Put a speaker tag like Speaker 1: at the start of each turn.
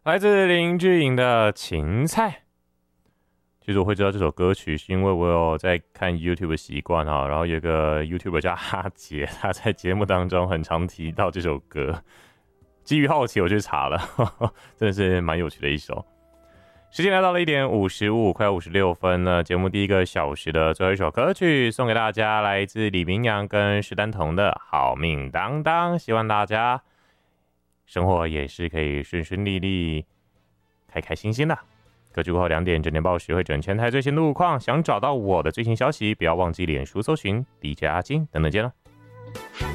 Speaker 1: 来自林志颖的芹菜。其实我会知道这首歌曲，是因为我有在看 YouTube 的习惯哈，然后有一个 YouTuber 叫哈杰，他在节目当中很常提到这首歌。基于好奇，我去查了，真的是蛮有趣的一首。时间来到了1点55，快56分了。节目第一个小时的最后一首歌曲送给大家，来自李明阳跟石丹彤的《好命当当》，希望大家生活也是可以顺顺利利、开开心心的。歌曲过后2点，整点报时会整全台最新路况。想找到我的最新消息，不要忘记脸书搜寻 DJ 阿金等等见了。